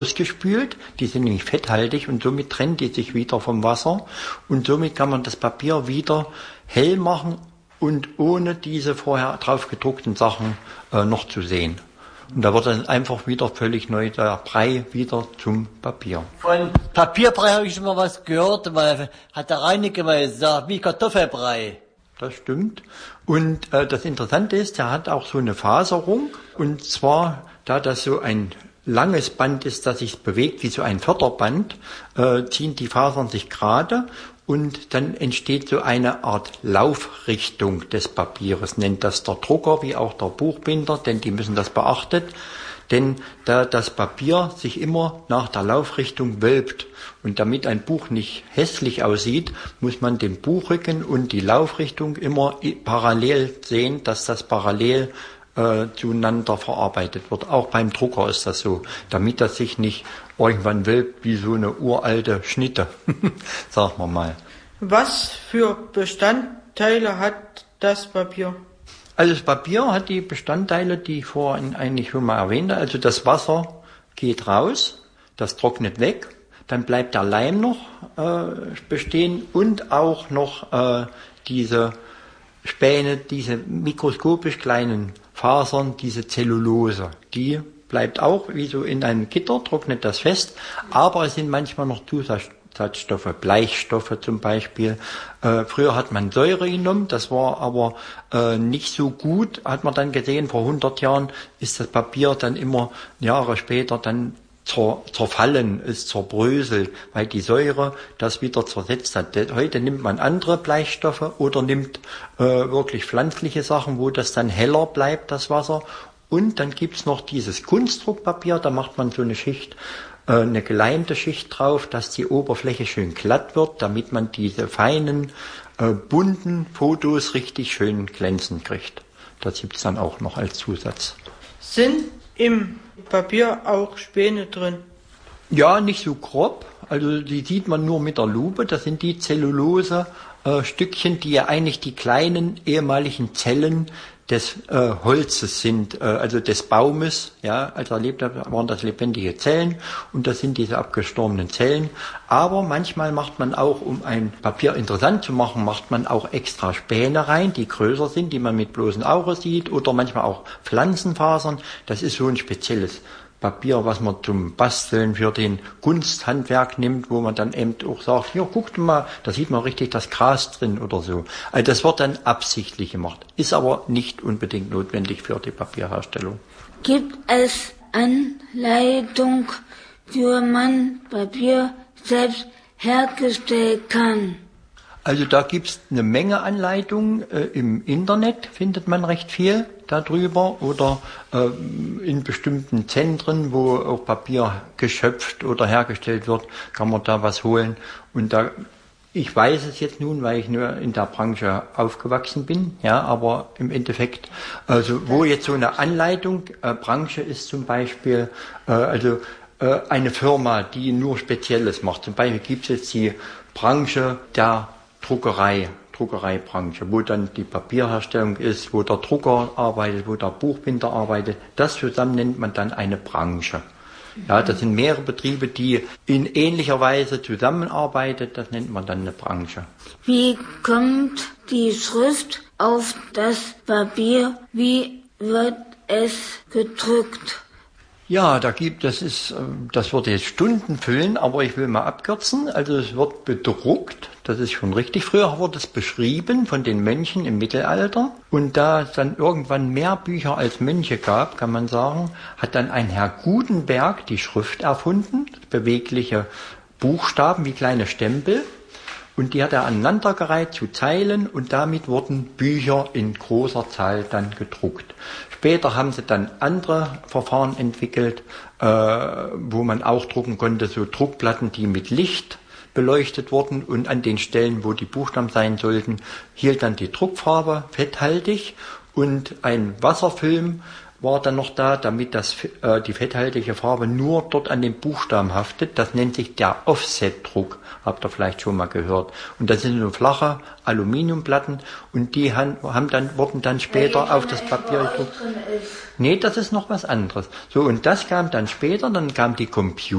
ausgespült, die sind nämlich fetthaltig und somit trennt die sich wieder vom Wasser und somit kann man das Papier wieder hell machen und ohne diese vorher drauf gedruckten Sachen noch zu sehen. Und da wird dann einfach wieder völlig neu der Brei wieder zum Papier. Von Papierbrei habe ich schon mal was gehört, weil hat der Reiniger mal gesagt, wie Kartoffelbrei. Das stimmt. Und das Interessante ist, der hat auch so eine Faserung. Und zwar, da das so ein langes Band ist, das sich bewegt wie so ein Förderband, ziehen die Fasern sich gerade und dann entsteht so eine Art Laufrichtung des Papieres, nennt das der Drucker wie auch der Buchbinder, denn die müssen das beachtet, denn da das Papier sich immer nach der Laufrichtung wölbt und damit ein Buch nicht hässlich aussieht, muss man den Buchrücken und die Laufrichtung immer parallel sehen, dass das parallel zueinander verarbeitet wird. Auch beim Drucker ist das so, damit das sich nicht irgendwann wölbt wie so eine uralte Schnitte, sagen wir mal. Was für Bestandteile hat das Papier? Also das Papier hat die Bestandteile, die ich vorhin eigentlich schon mal erwähnte. Also das Wasser geht raus, das trocknet weg, dann bleibt der Leim noch bestehen und auch noch diese Späne, diese mikroskopisch kleinen Fasern, diese Zellulose, die bleibt auch wie so in einem Gitter, trocknet das fest, aber es sind manchmal noch Zusatzstoffe, Bleichstoffe zum Beispiel. Früher hat man Säure genommen, das war aber nicht so gut, hat man dann gesehen, vor 100 Jahren ist das Papier dann immer Jahre später dann zerfallen, ist zerbröselt, weil die Säure das wieder zersetzt hat. Heute nimmt man andere Bleichstoffe oder nimmt wirklich pflanzliche Sachen, wo das dann heller bleibt, das Wasser. Und dann gibt's noch dieses Kunstdruckpapier, da macht man so eine Schicht, eine geleimte Schicht drauf, dass die Oberfläche schön glatt wird, damit man diese feinen, bunten Fotos richtig schön glänzend kriegt. Das gibt's dann auch noch als Zusatz. Sind im Papier auch Späne drin? Ja, nicht so grob. Also die sieht man nur mit der Lupe. Das sind die Zellulose-Stückchen, die ja eigentlich die kleinen ehemaligen Zellen des Holzes sind, also des Baumes. Ja, als er lebte, waren das lebendige Zellen und das sind diese abgestorbenen Zellen. Aber manchmal macht man auch, um ein Papier interessant zu machen, macht man auch extra Späne rein, die größer sind, die man mit bloßem Auge sieht, oder manchmal auch Pflanzenfasern. Das ist so ein spezielles Papier, was man zum Basteln für den Kunsthandwerk nimmt, wo man dann eben auch sagt, ja, guckt mal, da sieht man richtig das Gras drin oder so. Also das wird dann absichtlich gemacht, ist aber nicht unbedingt notwendig für die Papierherstellung. Gibt es Anleitung, wie man Papier selbst hergestellt kann? Also da gibt's eine Menge Anleitungen, im Internet findet man recht viel darüber oder in bestimmten Zentren, wo auch Papier geschöpft oder hergestellt wird, kann man da was holen. Und da, ich weiß es jetzt nun, weil ich nur in der Branche aufgewachsen bin, ja, aber im Endeffekt, also wo jetzt so eine Anleitung, Branche ist zum Beispiel, eine Firma, die nur Spezielles macht. Zum Beispiel gibt's jetzt die Branche der Druckereibranche, wo dann die Papierherstellung ist, wo der Drucker arbeitet, wo der Buchbinder arbeitet. Das zusammen nennt man dann eine Branche. Ja, das sind mehrere Betriebe, die in ähnlicher Weise zusammenarbeiten. Das nennt man dann eine Branche. Wie kommt die Schrift auf das Papier? Wie wird es gedruckt? Ja, das würde jetzt Stunden füllen, aber ich will mal abkürzen. Also es wird bedruckt, das ist schon richtig. Früher wurde es beschrieben von den Mönchen im Mittelalter. Und da es dann irgendwann mehr Bücher als Mönche gab, kann man sagen, hat dann ein Herr Gutenberg die Schrift erfunden, bewegliche Buchstaben wie kleine Stempel. Und die hat er aneinandergereiht zu Zeilen und damit wurden Bücher in großer Zahl dann gedruckt. Später haben sie dann andere Verfahren entwickelt, wo man auch drucken konnte, so Druckplatten, die mit Licht beleuchtet wurden und an den Stellen, wo die Buchstaben sein sollten, hielt dann die Druckfarbe fetthaltig und ein Wasserfilm war dann noch da, damit die fetthaltige Farbe nur dort an den Buchstaben haftet. Das nennt sich der Offsetdruck, habt ihr vielleicht schon mal gehört. Und das sind so flache Aluminiumplatten und die wurden dann später auf das Papier gedruckt. Nee, das ist noch was anderes. So, und das kam dann später, dann kam die Computer.